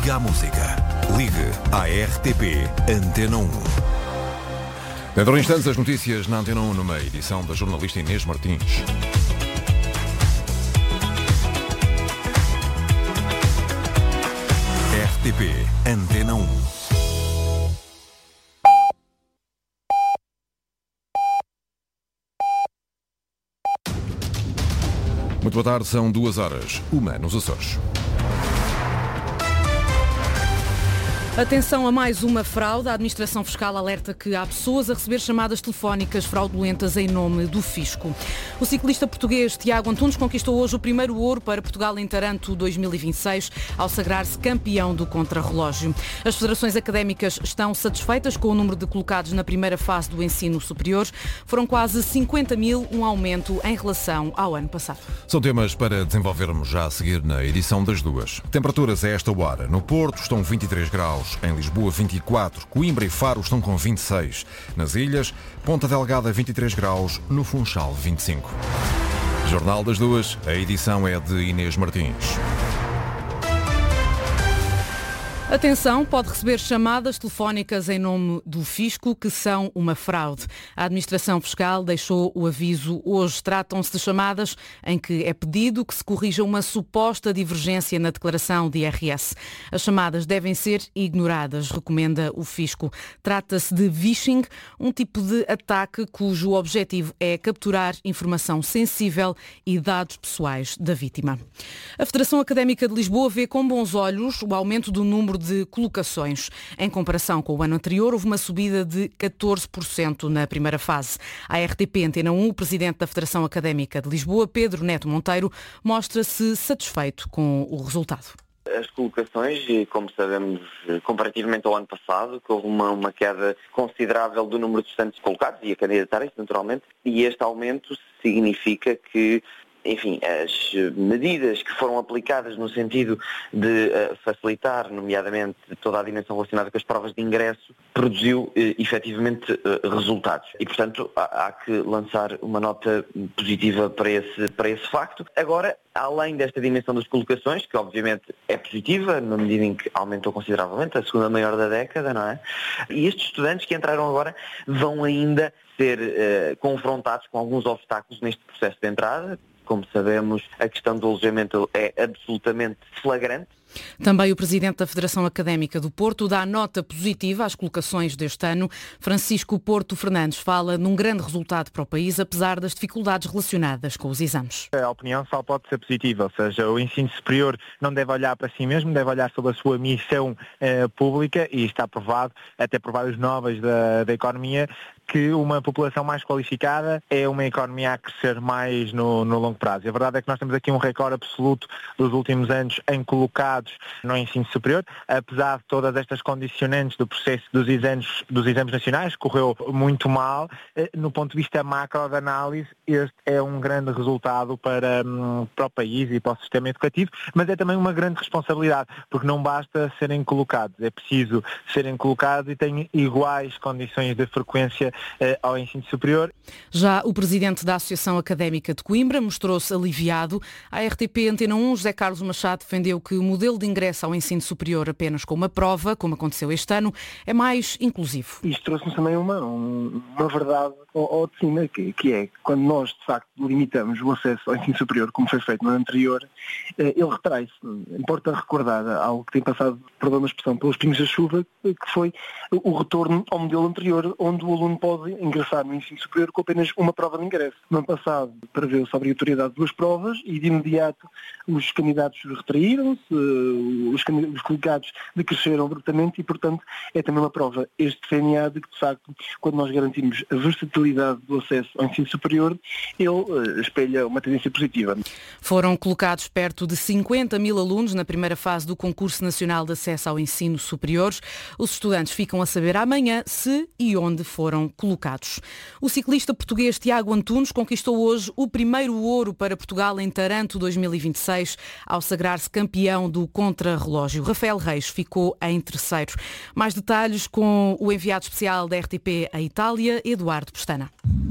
Liga à música. Ligue à RTP Antena 1. Dentro de instantes, as notícias na Antena 1, numa edição da jornalista Inês Martins. RTP Antena 1. Muito boa tarde, são 2h, 1 nos Açores. Atenção a mais uma fraude. A Administração Fiscal alerta que há pessoas a receber chamadas telefónicas fraudulentas em nome do Fisco. O ciclista português Tiago Antunes conquistou hoje o primeiro ouro para Portugal em Taranto 2026, ao sagrar-se campeão do contrarrelógio. As federações académicas estão satisfeitas com o número de colocados na primeira fase do ensino superior. Foram quase 50 mil, um aumento em relação ao ano passado. São temas para desenvolvermos já a seguir na edição das 2. Temperaturas a esta hora. No Porto estão 23 graus. Em Lisboa, 24. Coimbra e Faro estão com 26. Nas ilhas, Ponta Delgada, 23 graus. No Funchal, 25. Jornal das 2. A edição é de Inês Martins. Atenção, pode receber chamadas telefónicas em nome do Fisco que são uma fraude. A Administração Fiscal deixou o aviso hoje. Tratam-se de chamadas em que é pedido que se corrija uma suposta divergência na declaração de IRS. As chamadas devem ser ignoradas, recomenda o Fisco. Trata-se de phishing, um tipo de ataque cujo objetivo é capturar informação sensível e dados pessoais da vítima. A Federação Académica de Lisboa vê com bons olhos o aumento do número de colocações. Em comparação com o ano anterior, houve uma subida de 14% na primeira fase. A RTP Antena 1, o presidente da Federação Académica de Lisboa, Pedro Neto Monteiro, mostra-se satisfeito com o resultado. As colocações, e como sabemos, comparativamente ao ano passado, que houve uma queda considerável do número de estudantes colocados e a candidatarem-se, naturalmente, e este aumento significa que, enfim, as medidas que foram aplicadas no sentido de facilitar, nomeadamente, toda a dimensão relacionada com as provas de ingresso, produziu efetivamente resultados. E, portanto, há que lançar uma nota positiva para esse facto. Agora, além desta dimensão das colocações, que obviamente é positiva, na medida em que aumentou consideravelmente, a segunda maior da década, não é? E estes estudantes que entraram agora vão ainda ser confrontados com alguns obstáculos neste processo de entrada. Como sabemos, a questão do alojamento é absolutamente flagrante. Também o presidente da Federação Académica do Porto dá nota positiva às colocações deste ano. Francisco Porto Fernandes fala num grande resultado para o país, apesar das dificuldades relacionadas com os exames. A opinião só pode ser positiva, ou seja, o ensino superior não deve olhar para si mesmo, deve olhar sobre a sua missão pública, e está provado, até por vários novos da economia, que uma população mais qualificada é uma economia a crescer mais no longo prazo. E a verdade é que nós temos aqui um recorde absoluto dos últimos anos em colocados no ensino superior, apesar de todas estas condicionantes do processo dos exames nacionais, correu muito mal. No ponto de vista macro de análise, este é um grande resultado para o país e para o sistema educativo, mas é também uma grande responsabilidade, porque não basta serem colocados, é preciso serem colocados e têm iguais condições de frequência ao ensino superior. Já o presidente da Associação Académica de Coimbra mostrou-se aliviado. A RTP Antena 1, José Carlos Machado, defendeu que o modelo de ingresso ao ensino superior apenas com uma prova, como aconteceu este ano, é mais inclusivo. Isto trouxe-nos também uma verdade ao de cima, que é quando nós, de facto, limitamos o acesso ao ensino superior, como foi feito no ano anterior, ele retrai-se. Importa recordar algo que tem passado, perdão a expressão, pelos pingos da chuva, que foi o retorno ao modelo anterior, onde o aluno pode ingressar no ensino superior com apenas uma prova de ingresso. No ano passado preveu-se a obrigatoriedade de 2 provas e de imediato os candidatos retraíram-se, os colocados decresceram abruptamente e, portanto, é também uma prova este CNA de que, de facto, quando nós garantimos a versatilidade do acesso ao ensino superior, ele espelha uma tendência positiva. Foram colocados perto de 50 mil alunos na primeira fase do Concurso Nacional de Acesso ao Ensino Superior. Os estudantes ficam a saber amanhã se e onde foram colocados. O ciclista português Tiago Antunes conquistou hoje o primeiro ouro para Portugal em Taranto 2026, ao sagrar-se campeão do contrarrelógio. Rafael Reis ficou em terceiro. Mais detalhes com o enviado especial da RTP à Itália, Eduardo Pestana.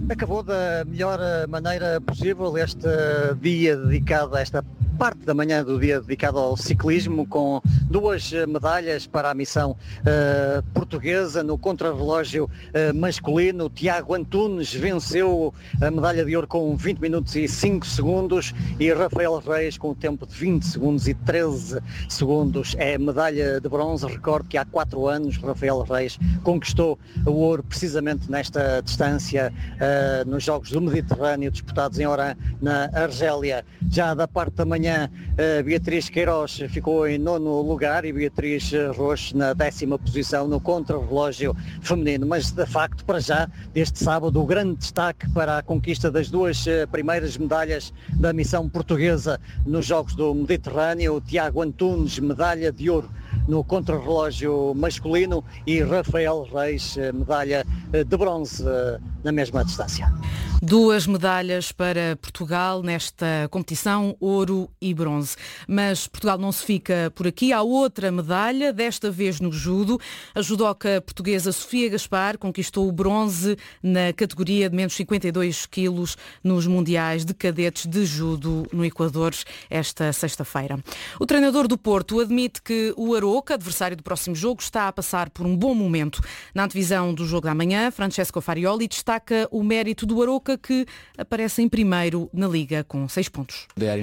Acabou da melhor maneira possível este dia dedicado a esta parte da manhã do dia dedicado ao ciclismo, com 2 medalhas para a missão portuguesa no contrarrelógio masculino. Tiago Antunes venceu a medalha de ouro com 20 minutos e 5 segundos e Rafael Reis com o tempo de 20 segundos e 13 segundos. É medalha de bronze. Recordo que há 4 anos Rafael Reis conquistou o ouro precisamente nesta distância nos Jogos do Mediterrâneo disputados em Oran, na Argélia. Já da parte da manhã, Beatriz Queiroz ficou em 9º lugar e Beatriz Rocha na 10ª posição no contrarrelógio feminino. Mas de facto, para já, deste sábado, o grande destaque para a conquista das 2 primeiras medalhas da missão portuguesa nos Jogos do Mediterrâneo. O Tiago Antunes, medalha de ouro no contrarrelógio masculino, e Rafael Reis, medalha de bronze na mesma distância. 2 medalhas para Portugal nesta competição, ouro e bronze. Mas Portugal não se fica por aqui. Há outra medalha, desta vez no judo. A judoca portuguesa Sofia Gaspar conquistou o bronze na categoria de menos 52 quilos nos Mundiais de Cadetes de Judo no Equador esta sexta-feira. O treinador do Porto admite que o Arouca, adversário do próximo jogo, está a passar por um bom momento. Na antevisão do jogo da manhã, Francesco Farioli destaca o mérito do Arouca, que aparece em primeiro na Liga com 6 pontos.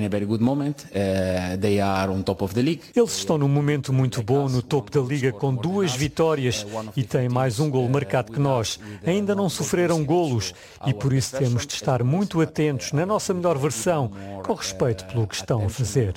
Eles estão num momento muito bom no topo da Liga, com 2 vitórias e têm mais um golo marcado que nós. Ainda não sofreram golos e por isso temos de estar muito atentos na nossa melhor versão, com respeito pelo que estão a fazer.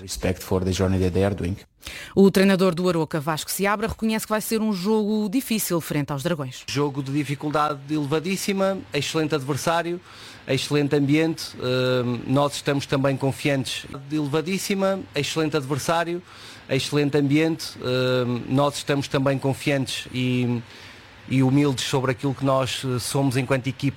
O treinador do Arouca, Vasco Seabra, reconhece que vai ser um jogo difícil frente aos Dragões. Jogo de dificuldade elevadíssima, excelente adversário, excelente ambiente. Nós estamos também confiantes. Elevadíssima, excelente adversário, excelente ambiente. Nós estamos também confiantes e humildes sobre aquilo que nós somos enquanto equipa.